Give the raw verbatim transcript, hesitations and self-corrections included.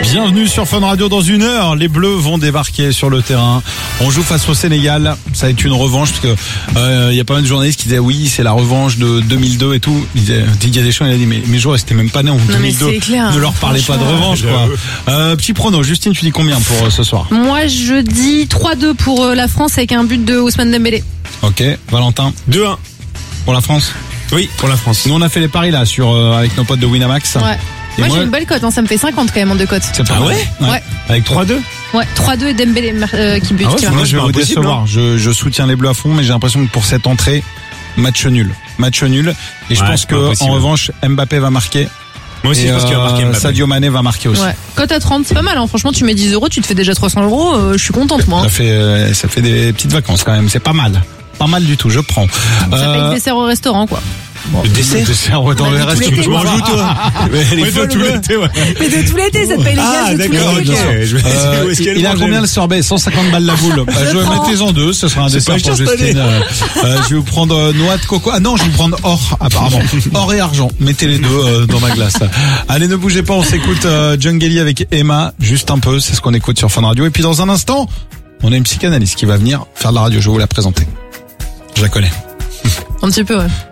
Bienvenue sur Fun Radio. Dans une heure, les Bleus vont débarquer sur le terrain. On joue face au Sénégal. Ça va être une revanche parce que euh, il y a pas mal de journalistes qui disaient oui, c'est la revanche de deux mille deux et tout. Il disait, Didier Deschamps, il a dit mais mes joueurs, c'était même pas né en deux mille deux. Clair, ne leur parlez pas de revanche, quoi. Euh, petit prono. Justine, tu dis combien pour euh, ce soir? Moi, je dis trois deux pour euh, la France avec un but de Ousmane Dembélé. Ok. Valentin. deux un. Pour la France. Oui, pour la France. Nous, on a fait les paris là sur euh, avec nos potes de Winamax. Ouais. Moi, moi j'ai une belle cote, hein, ça me fait cinquante quand même en deux cotes. C'est pas ah mal. ouais, ouais. Ouais. Avec trois deux. Ouais, trois deux et Dembélé euh, qui bute. Ah ouais, qui moi, je vais vous décevoir. Hein. Je, je soutiens les Bleus à fond, mais j'ai l'impression que pour cette entrée, match nul. Match nul. Et je ouais, pense que en revanche, Mbappé va marquer. Moi aussi, et je pense qu'il va marquer Mbappé. Sadio Mané va marquer aussi. Ouais. Cote à trente, c'est pas mal, hein. Franchement, tu mets dix euros, tu te fais déjà trois cents euros, euh, je suis contente, moi. Hein. Ça fait, euh, ça fait des petites vacances quand même. C'est pas mal. Pas mal du tout, je prends. Ça euh... paye le dessert au restaurant, quoi. Bon, le dessert, le dessert ouais, dans bah, le reste, tu tu manges où, toi? Les ouais, tout l'été, ouais. Mais de tout l'été, ça te paye les ah, gaz de tout d'accord, l'été. ok. Je me Euh, où est-ce qu'elle il a mange, combien elle le sorbet? cent cinquante balles la boule. Bah, je mettez-en deux, ce sera un C'est dessert pas pour cher, Justine. Euh, euh, je vais vous prendre euh, noix de coco. Ah non, je vais vous prendre or, apparemment. Or et argent. Mettez les deux euh, dans ma glace. Allez, ne bougez pas, on s'écoute euh, Djungeli avec Emma, juste un peu, c'est ce qu'on écoute sur Fun Radio. Et puis dans un instant, on a une psychanalyste qui va venir faire de la radio, je vais vous la présenter. Je la connais. Un petit peu, ouais.